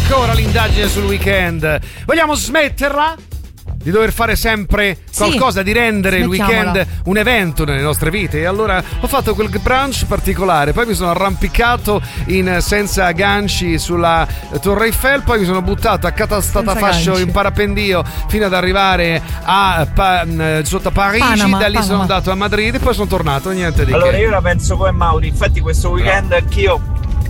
ancora l'indagine sul weekend. Vogliamo smetterla di dover fare sempre qualcosa, di rendere il weekend un evento nelle nostre vite? E allora ho fatto quel brunch particolare, poi mi sono arrampicato in senza ganci sulla Torre Eiffel, poi mi sono buttato a catastafascio in parapendio fino ad arrivare a sotto a Parigi, da lì sono andato a Madrid e poi sono tornato, niente di che. Allora io la penso come Mauri, infatti questo weekend anch'io.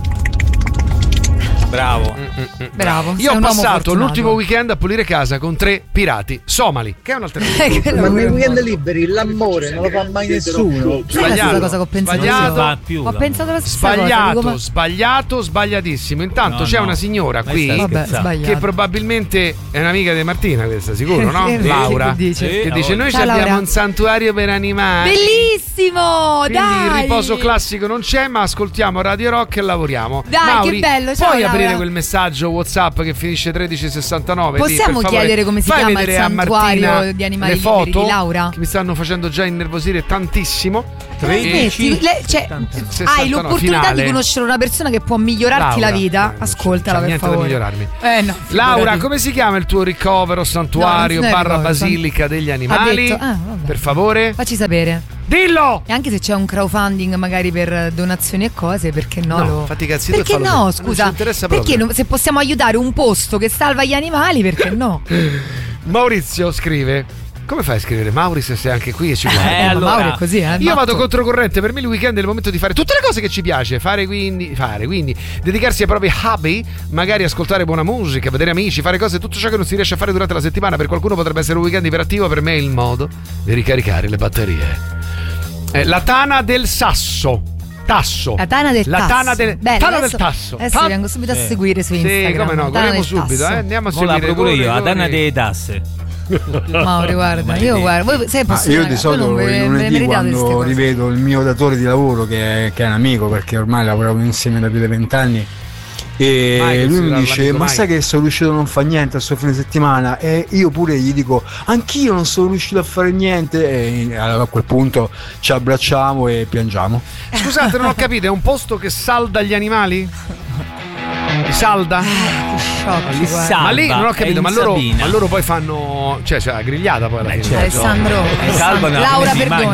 Bravo. Io ho passato l'ultimo weekend a pulire casa con 3 pirati somali, che è un'alternativa. Ma nei weekend liberi l'amore non lo fa mai nessuno. Sbagliato. Cosa che ho pensato sbagliato. Ho pensato la stessa cosa. Sbagliato, sbagliatissimo. Intanto c'è una signora qui che probabilmente è un'amica di Martina, questa sicuro, no? Laura, che dice noi abbiamo un santuario per animali. Bellissimo, quindi il riposo classico non c'è, ma ascoltiamo Radio Rock e lavoriamo. Dai, Mauri, che bello. puoi aprire quel messaggio WhatsApp che finisce 1369? Possiamo chiedere come si chiama il santuario di animali le foto liberi di Laura? Che mi stanno facendo già innervosire tantissimo. 13 hai l'opportunità di conoscere una persona che può migliorarti la vita. Ascoltala, per niente favore. da migliorarmi. Laura, come si chiama il tuo ricovero, santuario barra basilica degli animali? Per favore, facci sapere. Dillo! E anche se c'è un crowdfunding magari per donazioni e cose, perché no? No, fatti cazzi tu. Perché no, scusa? Perché se possiamo aiutare un posto che salva gli animali, perché no? Maurizio scrive: come fai a scrivere Mauri se sei anche qui e ci guardi? Allora, Mauri è così, io vado controcorrente, per me il weekend è il momento di fare tutte le cose che ci piace fare, quindi dedicarsi ai propri hobby, magari ascoltare buona musica, vedere amici, fare cose, tutto ciò che non si riesce a fare durante la settimana. Per qualcuno potrebbe essere un weekend iperattivo, per me è il modo di ricaricare le batterie. La tana del sasso. Tasso. La tana del tasso. Tana del tasso. Adesso vengo subito a seguire su Instagram. Sì, come no, guardiamo subito, andiamo a seguire. Pure io, la tana delle tasse. Mauri, guarda, voi io di solito il lunedì quando rivedo il mio datore di lavoro che è un amico, perché ormai lavoriamo insieme da più di 20 anni, e lui mi dice: ma sai che sono riuscito a non fare niente a sto fine settimana? E io pure gli dico: anch'io non sono riuscito a fare niente. E allora a quel punto ci abbracciamo e piangiamo. Scusate, non ho capito, è un posto che salda gli animali? Li salda? Ma lì non ho capito, ma loro poi fanno, cioè la grigliata poi alla fine. Alessandro, Laura, perdona.